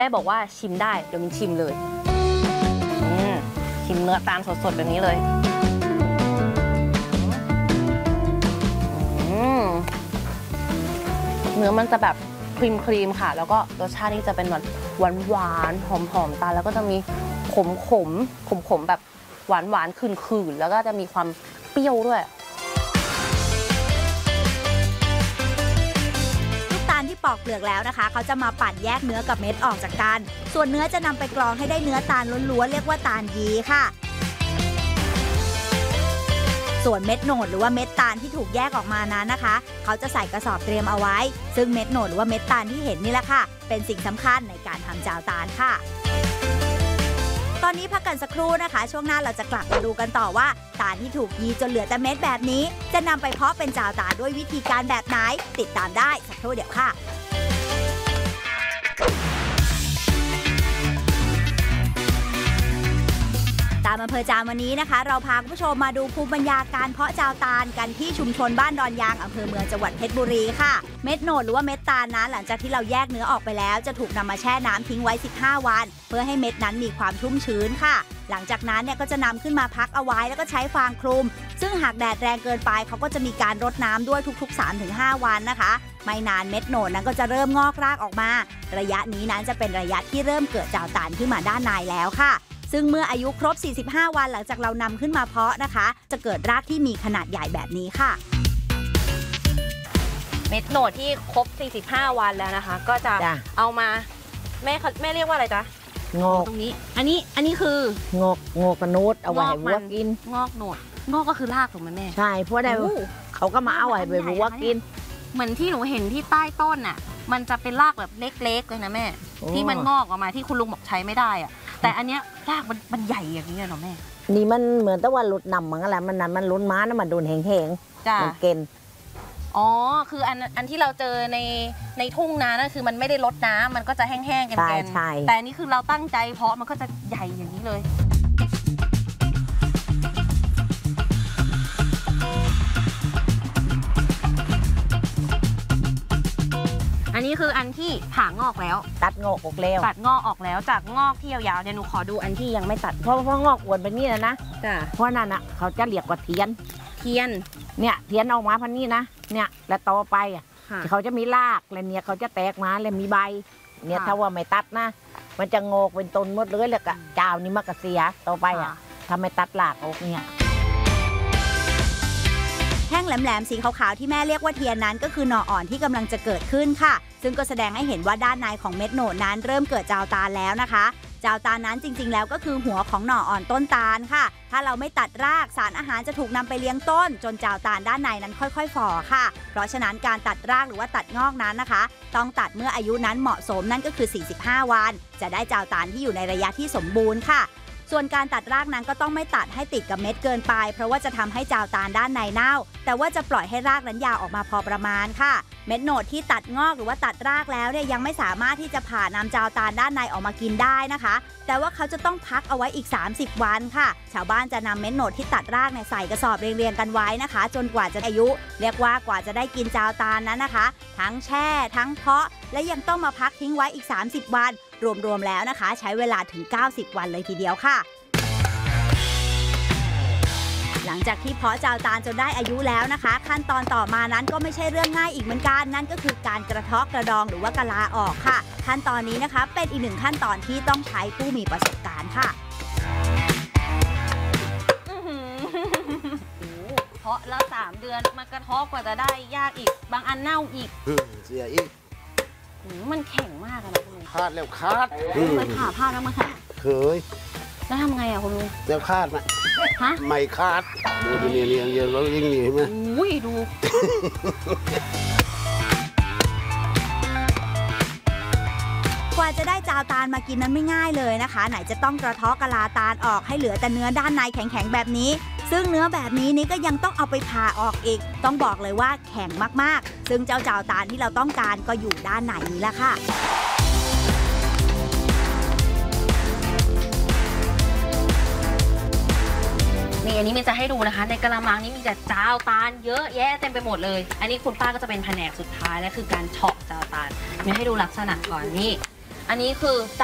แม่บอกว่าชิมได้เดี๋ยวมินชิมเลยชิมเนื้อตาลสดๆแบบนี้เลยเนื้อมันจะแบบครีมค่ะแล้วก็รสชาตินี่จะเป็นหวานหอมตาลแล้วก็จะมีขมแบบหวานขื่นๆแล้วก็จะมีความเปรี้ยวด้วยที่ปอกเปลือกแล้วนะคะเขาจะมาปั่นแยกเนื้อกับเม็ดออกจากกันส่วนเนื้อจะนำไปกรองให้ได้เนื้อตาลล้วนๆเรียกว่าตาลยีค่ะส่วนเม็ดโหนดหรือว่าเม็ดตาลที่ถูกแยกออกมานั้นนะคะเขาจะใส่กระสอบเตรียมเอาไว้ซึ่งเม็ดโหนดหรือว่าเม็ดตาลที่เห็นนี่แหละค่ะเป็นสิ่งสำคัญในการทำจาวตาลค่ะตอนนี้พักกันสักครู่นะคะช่วงหน้าเราจะกลับมาดูกันต่อว่าตาลที่ถูกยีจนเหลือแต่เม็ดแบบนี้จะนำไปเพาะเป็นจาวตาลด้วยวิธีการแบบไหนติดตามได้สักครู่เดียวค่ะตามอำเภอจามวันนี้นะคะเราพาคุณผู้ชมมาดูภูมิปัญญาการเพาะจาวตาลกันที่ชุมชนบ้านดอนยางอำเภอเมืองจังหวัดเพชรบุรีค่ะเม็ดโหนดหรือว่าเม็ดตาลนั้นหลังจากที่เราแยกเนื้อออกไปแล้วจะถูกนำมาแช่น้ำทิ้งไว้15วันเพื่อให้เม็ดนั้นมีความชุ่มชื้นค่ะหลังจากนั้นเนี่ยก็จะนำขึ้นมาพักเอาไว้แล้วก็ใช้ฟางคลุมซึ่งหากแดดแรงเกินไปเขาก็จะมีการรดน้ำด้วยทุกๆ 3-5 วันนะคะไม่นานเม็ดโหนดนั้นก็จะเริ่มงอกรากออกมาระยะนี้นั้นจะเป็นระยะที่เริ่มเกิดจาวตาลขึ้นมาด้านในแล้วค่ะซึ่งเมื่ออายุครบ45วันหลังจากเรานำขึ้นมาเพาะนะคะจะเกิดรากที่มีขนาดใหญ่แบบนี้ค่ะเม็ดโหนดที่ครบ45วันแล้วนะคะก็จะเอามาแม่เรียกว่าอะไรจ๊ะงอกตรงนี้อันนี้คืองอกกระนูดเอาไว้วัวกินงอกโหนดงอกก็คือรากถูกไหมแม่ใช่เพราะได้เขาก็มาเอาไว้วัวกินเหมือนที่หนูเห็นที่ใต้ต้นน่ะมันจะเป็นรากแบบเล็กๆเลยนะแม่ที่มันงอกออกมาที่คุณลุงบอกใช้ไม่ได้อะแต่อันเนี้ยรากมันใหญ่อย่างนี้เนาะแม่นี่มันเหมือนแต่ว่าหลุดนำมันอะไรมันลุ้นม้านะมันโดนแห้งๆมันเกินอ๋อคืออันที่เราเจอในทุ่งนานั่นคือมันไม่ได้ลดน้ำมันก็จะแห้งๆกันแต่อันนี้คือเราตั้งใจเพาะมันก็จะใหญ่อย่างนี้เลยอันนี้คืออันที่ผ่างอกแล้วตัดงอกออกแล้วตัดงอกออกแล้วจากงอกที่ยาวๆเดี๋ยวหนูขอดูอันที่ยังไม่ตัดเพราะงอกอวนเป็นนี่นะจ้ะเพราะนั่นอ่ะเขาจะเรียกว่าเทียนเนี่ยเทียนออกมาพันนี้นะเนี่ยแล้วต่อไปอ่ะเขาจะมีรากแล้วเนี่ยเขาจะแตกมาแล้วมีใบเนี่ยถ้าว่าไม่ตัดนะมันจะงอกเป็นต้นหมดเลยแล้วก็เจ้านี่มันก็เสียต่อไปอ่ะถ้าไม่ตัดรากออกเนี่ยแท่งแหลมๆสีขาวๆที่แม่เรียกว่าเทียนนั้นก็คือหน่ออ่อนที่กำลังจะเกิดขึ้นค่ะซึ่งก็แสดงให้เห็นว่าด้านในของเม็ดโหนดนั้นเริ่มเกิดจาวตาลแล้วนะคะจาวตาลนั้นจริงๆแล้วก็คือหัวของหน่ออ่อนต้นตาลค่ะถ้าเราไม่ตัดรากสารอาหารจะถูกนำไปเลี้ยงต้นจนจาวตาลด้านในนั้นค่อยๆฝ่อค่ะเพราะฉะนั้นการตัดรากหรือว่าตัดงอกนั้นนะคะต้องตัดเมื่ออายุนั้นเหมาะสมนั่นก็คือ45วันจะได้จาวตาลที่อยู่ในระยะที่สมบูรณ์ค่ะส่วนการตัดรากนั้นก็ต้องไม่ตัดให้ติดกับเม็ดเกินไปเพราะว่าจะทำให้จาวตาลด้านในเน่าแต่ว่าจะปล่อยให้รากนั้นยาวออกมาพอประมาณค่ะเม็ดโหนดที่ตัดงอกหรือว่าตัดรากแล้วเนี่ยยังไม่สามารถที่จะผ่านำจาวตาลด้านในออกมากินได้นะคะแต่ว่าเขาจะต้องพักเอาไว้อีก30วันค่ะชาวบ้านจะนำเม็ดโหนดที่ตัดรากใส่กระสอบเรียงๆกันไว้นะคะจนกว่าจะอายุเรียกว่ากว่าจะได้กินจาวตาลนั้นนะคะทั้งแช่ทั้งเพาะและยังต้องมาพักทิ้งไว้อีก30วันรวมๆแล้วนะคะใช้เวลาถึง90วันเลยทีเดียวค่ะหลังจากที่เพาะจาวตาลจนได้อายุแล้วนะคะขั้นตอนต่อมานั้นก็ไม่ใช่เรื่องง่ายอีกเหมือนกันนั่นก็คือการกระเทาะกระดองหรือว่ากะลาออกค่ะขั้นตอนนี้นะคะเป็นอีกหนึ่งขั้นตอนที่ต้องใช้ผู้มีประสบการณ์ค่ะเพาะแล้ว3 เดือนมากระเทาะกว่าจะได้ยากอีกบางอันเน่าอีกเสียอีกมันแข็งมากนะคุณลุงคาดแล้วคาดเคยผ่าผ้าแล้วมาค่ะเคยแล้วทำไงคุณลุงแล้วคาดไหมฮะไม่คาดดูเนี่ยเยอะแล้วยิ่งใช่ไหมอุ้ยดูกว่าจะได้จาวตาลมากินนั้นไม่ง่ายเลยนะคะไหนจะต้องกระเทาะกะลาตาลออกให้เหลือแต่เนื้อด้านในแข็งๆแบบนี้ซึ่งเนื้อแบบนี้นี่ก็ยังต้องเอาไปผ่าออกอีกต้องบอกเลยว่าแข็งมากๆซึ่งเจ้าจาวตาลที่เราต้องการก็อยู่ด้านในนี้แหละค่ะนี่อันนี้มินจะให้ดูนะคะในกระมังนี้มีแต่จาวตาลเยอะแยะเต็มไปหมดเลยอันนี้คุณป้าก็จะเป็นแผนกสุดท้ายและคือการเฉาะจาวตาลมินให้ดูลักษณะก่อนนี่อันนี้คือ